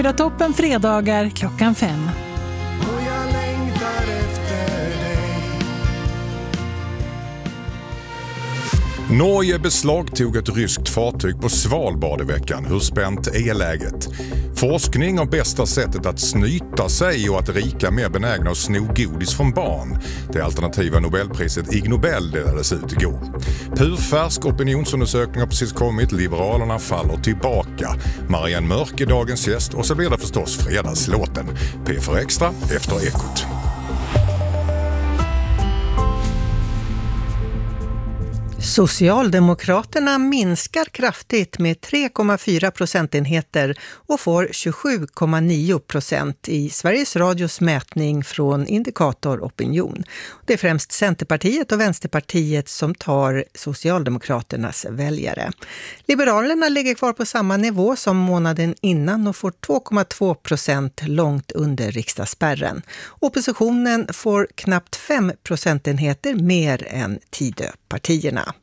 TV4-toppen fredagar klockan 5. Norge beslagtog ett ryskt fartyg på Svalbard i veckan. Hur spänt är läget? Forskning om bästa sättet att snyta sig och att rika mer benägna att sno godis från barn. Det alternativa Nobelpriset Ig Nobel delades ut igår. Purfärsk opinionsundersökning har precis kommit. Liberalerna faller tillbaka. Marianne Mörk är dagens gäst och så blir det förstås fredagslåten. P4 Extra efter Ekot. Socialdemokraterna minskar kraftigt med 3,4 procentenheter och får 27,9% i Sveriges Radios mätning från Indikator Opinion. Det är främst Centerpartiet och Vänsterpartiet som tar Socialdemokraternas väljare. Liberalerna ligger kvar på samma nivå som månaden innan och får 2,2% långt under riksdagsspärren. Oppositionen får knappt 5 procentenheter mer än Tidöpartierna.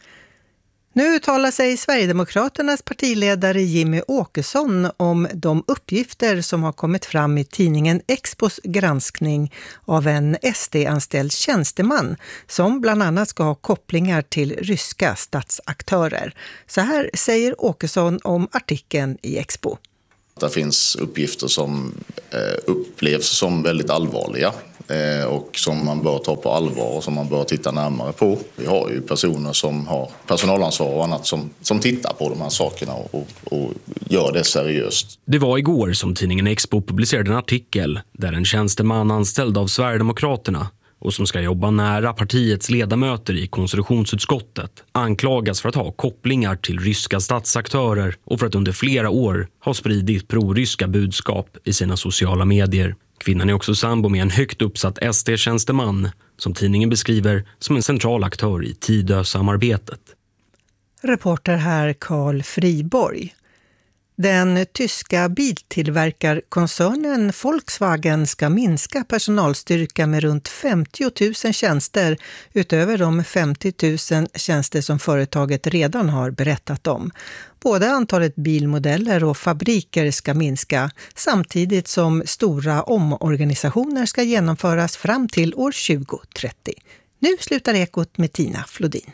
Nu uttalar sig Sverigedemokraternas partiledare Jimmy Åkesson om de uppgifter som har kommit fram i tidningen Expos granskning av en SD-anställd tjänsteman som bland annat ska ha kopplingar till ryska statsaktörer. Så här säger Åkesson om artikeln i Expo. Det finns uppgifter som upplevs som väldigt allvarliga och som man bör ta på allvar och som man bör titta närmare på. Vi har ju personer som har personalansvar och annat som tittar på de här sakerna och gör det seriöst. Det var igår som tidningen Expo publicerade en artikel där en tjänsteman anställd av Sverigedemokraterna och som ska jobba nära partiets ledamöter i konstitutionsutskottet anklagas för att ha kopplingar till ryska statsaktörer och för att under flera år ha spridit pro-ryska budskap i sina sociala medier. Kvinnan är också sambo med en högt uppsatt SD-tjänsteman som tidningen beskriver som en central aktör i Tidö-samarbetet. Reporter här Carl Friborg. Den tyska biltillverkarkoncernen Volkswagen ska minska personalstyrka med runt 50 000 tjänster utöver de 50 000 tjänster som företaget redan har berättat om. Både antalet bilmodeller och fabriker ska minska samtidigt som stora omorganisationer ska genomföras fram till år 2030. Nu slutar Ekot med Tina Flodin.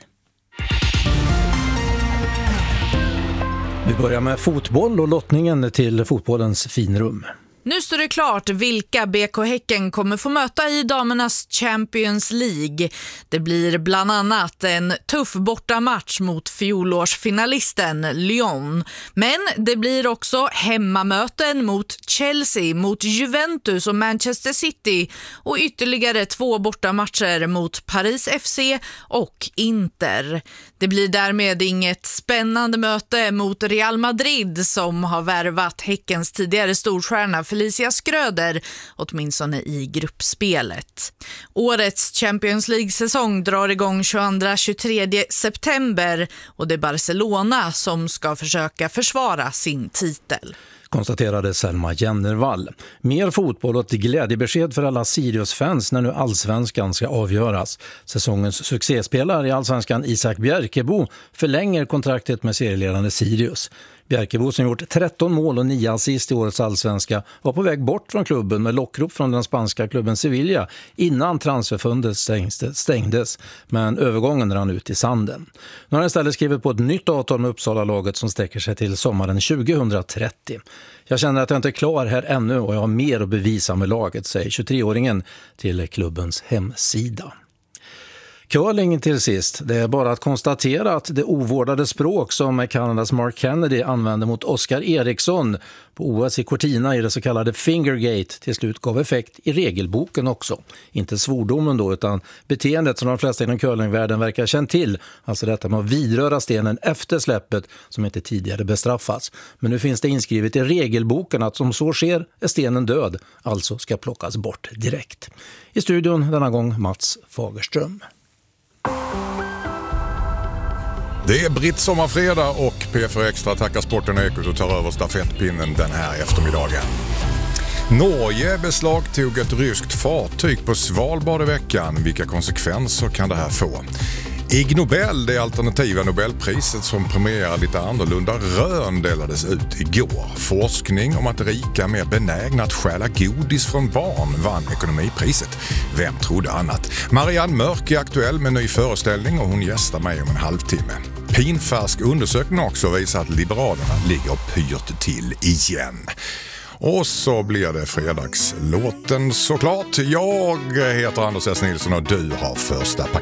Vi börjar med fotboll och lottningen till fotbollens finrum. Nu står det klart vilka BK Häcken kommer få möta i damernas Champions League. Det blir bland annat en tuff bortamatch mot fjolårsfinalisten Lyon. Men det blir också hemmamöten mot Chelsea, mot Juventus och Manchester City och ytterligare 2 bortamatcher mot Paris FC och Inter. Det blir därmed inget spännande möte mot Real Madrid som har värvat Häckens tidigare storstjärna Felicia Skröder, åtminstone i gruppspelet. Årets Champions League-säsong drar igång 22-23 september och det är Barcelona som ska försöka försvara sin titel. Konstaterade Selma Jennervall. Mer fotboll och ett glädjebesked för alla Sirius-fans när nu allsvenskan ska avgöras. Säsongens succéspelare i allsvenskan Isak Bjerkebo förlänger kontraktet med serieledande Sirius. Bjerkebo som gjort 13 mål och 9 assist i årets allsvenska var på väg bort från klubben med lockrop från den spanska klubben Sevilla innan transferfönstret stängdes, men övergången rann ut i sanden. Nu har han istället skrivit på ett nytt avtal med Uppsala-laget som sträcker sig till sommaren 2030. Jag känner att jag inte är klar här ännu och jag har mer att bevisa med laget, säger 23-åringen till klubbens hemsida. Curling till sist. Det är bara att konstatera att det ovårdade språk som Kanadas Mark Kennedy använde mot Oskar Eriksson på OS i Cortina i det så kallade Fingergate till slut gav effekt i regelboken också. Inte svordomen då, utan beteendet som de flesta inom curlingvärlden verkar känt till. Alltså detta med att vidröra stenen efter släppet som inte tidigare bestraffats. Men nu finns det inskrivet i regelboken att om så sker är stenen död, alltså ska plockas bort direkt. I studion denna gång Mats Fagerström. Det är Britt Sommarfredag och P4 Extra tackar Sporten Ekot och tar över stafettpinnen den här eftermiddagen. Norge beslagtog ett ryskt fartyg på Svalbard i veckan. Vilka konsekvenser kan det här få? Ig Nobel, det alternativa Nobelpriset som premierar lite annorlunda rön, delades ut igår. Forskning om att rika är mer benägna att stjäla godis från barn vann ekonomipriset. Vem trodde annat? Marianne Mörk är aktuell med en ny föreställning och hon gästar mig om en halvtimme. Pinfärsk undersökning också visar att Liberalerna ligger pyrt till igen. Och så blir det fredagslåten såklart. Jag heter Anders S. Nilsson och du har första paketet.